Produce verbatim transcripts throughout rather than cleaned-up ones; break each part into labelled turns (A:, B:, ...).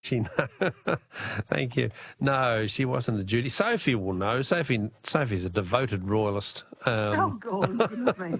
A: She Thank you. No, she wasn't a Judy. Sophie will know. Sophie Sophie's a devoted royalist. Um,
B: oh, God, goodness me.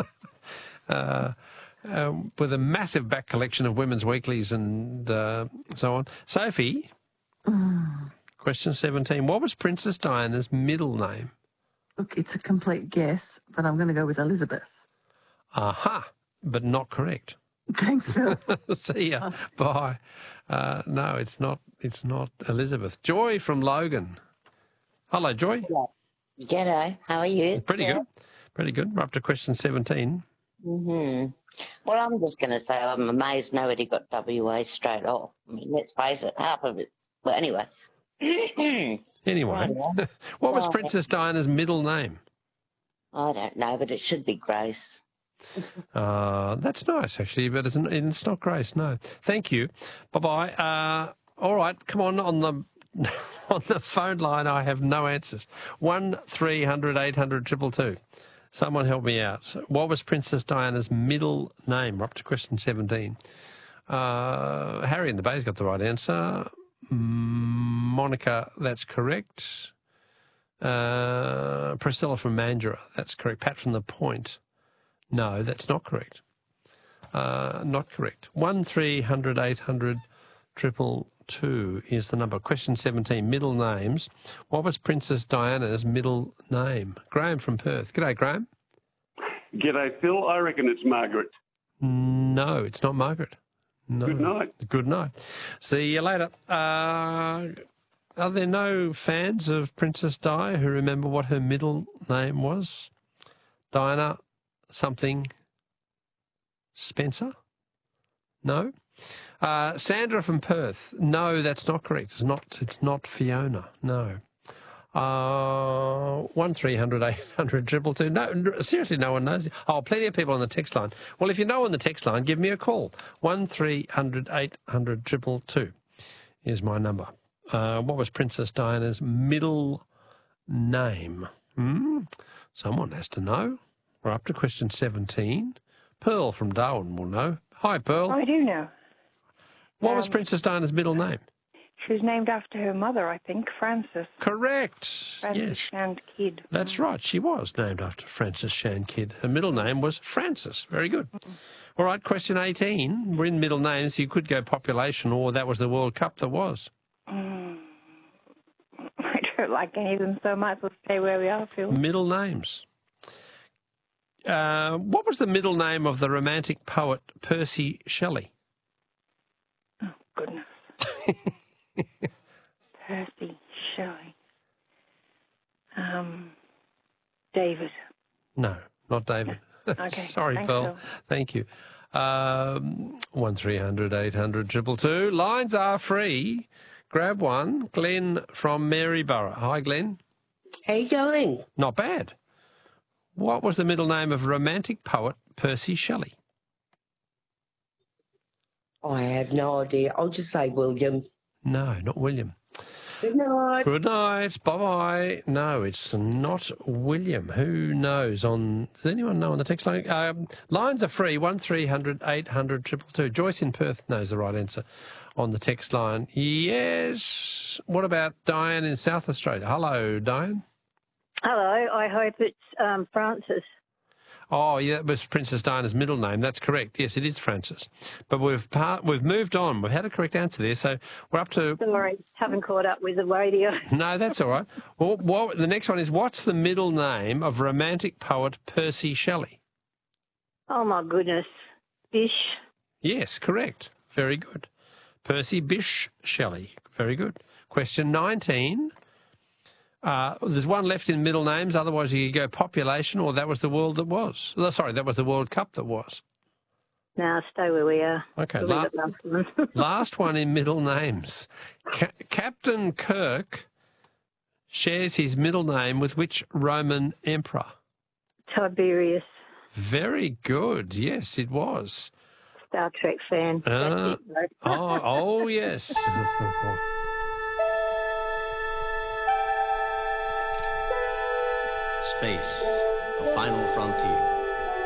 A: uh, um, with a massive back collection of women's weeklies and uh, so on. Sophie,
B: Mm.
A: question seventeen. What was Princess Diana's middle name?
B: Look, it's a complete guess, but I'm going to go with Elizabeth.
A: Aha, but not correct.
B: Thanks, Phil.
A: See ya. Bye. Uh, no, it's not. It's not Elizabeth. Joy from Logan. Hello, Joy.
C: G'day. How are you?
A: Pretty
C: yeah.
A: good. Pretty good. We're up to question seventeen.
C: Mm-hmm. Well, I'm just going to say I'm amazed nobody got W A straight off. I mean, let's face it, half of it. Well, anyway.
A: Anyway,
C: Oh,
A: what was
C: well,
A: Princess Diana's middle name?
C: I don't know, but it should be Grace.
A: Uh, that's nice, actually, but it's, it's not Grace, no. Thank you. Bye-bye. Uh, all right, come on, on the on the phone line, I have no answers. one three hundred eight hundred two two two. Someone help me out. What was Princess Diana's middle name? We're up to question seventeen. Uh, Harry in the Bay's got the right answer. Monica, that's correct. Uh, Priscilla from Mandurah, that's correct. Pat from the Point. No, that's not correct. Uh, not correct. One three hundred eight hundred triple two is the number. Question seventeen. Middle names. What was Princess Diana's middle name? Graham from Perth. G'day, Graham.
D: G'day, Phil. I reckon it's Margaret.
A: No, it's not Margaret. No.
D: Good night.
A: Good night. See you later. Uh, are there no fans of Princess Di who remember what her middle name was? Diana something Spencer? No? Uh, Sandra from Perth. No, that's not correct. It's not. It's not Fiona. No. Uh, one three hundred eight hundred triple two. No, seriously, no one knows. Oh, plenty of people on the text line. Well, if you know on the text line, give me a call. One three hundred eight hundred triple two is my number. Uh, what was Princess Diana's middle name? Hmm? Someone has to know. We're up to question seventeen. Pearl from Darwin will know. Hi, Pearl.
E: I do know.
A: What
E: um,
A: was Princess Diana's middle name?
E: She was named after her mother, I think, Frances.
A: Correct.
E: Frances
A: yes.
E: Shand Kidd.
A: That's right. She was named after Frances Shand Kidd. Her middle name was Frances. Very good. All right, question eighteen. We're in middle names. You could go population, or that was the World Cup that was.
E: Mm. I don't like any of them so much. We'll stay where we are, Phil.
A: Middle names. Uh, what was the middle name of the romantic poet Percy Shelley?
E: Oh, goodness. Percy Shelley. Um, David.
A: No, not David.
E: Okay.
A: Sorry,
E: Thanks,
A: Pearl.
E: Phil.
A: Thank you. Um, one three hundred eight hundred triple two. Lines are free. Grab one. Glenn from Maryborough. Hi, Glenn.
F: How you going?
A: Not bad. What was the middle name of romantic poet Percy Shelley?
F: I have no idea. I'll just say William.
A: No, not William.
F: Good night.
A: Good night. Bye-bye. No, it's not William. Who knows? On Does anyone know on the text line? Um, lines are free, one three hundred eight hundred triple two. Joyce in Perth knows the right answer on the text line. Yes. What about Diane in South Australia? Hello, Diane.
G: Hello, I hope it's um, Frances.
A: Oh, yeah, that was Princess Diana's middle name. That's correct. Yes, it is Frances. But we've part, we've moved on. We've had a correct answer there. So we're up to...
G: Sorry, haven't caught up with the radio.
A: No, that's all right. Well, what, the next one is, what's the middle name of romantic poet Percy Shelley?
G: Oh, my goodness. Bish.
A: Yes, correct. Very good. Percy Bysshe Shelley. Very good. Question nineteen. Uh, there's one left in middle names, otherwise you could go population, or that was the world that was. Oh, sorry, that was the World Cup that was.
G: Now stay where we are.
A: Okay,
G: We'll
A: la-
G: leave it last one.
A: last one in middle names. Ca- Captain Kirk shares his middle name with which Roman emperor?
G: Tiberius.
A: Very good. Yes, it was.
G: Star Trek fan.
A: Uh,
G: That's it, though.
A: oh, oh, yes.
H: Space, the final frontier.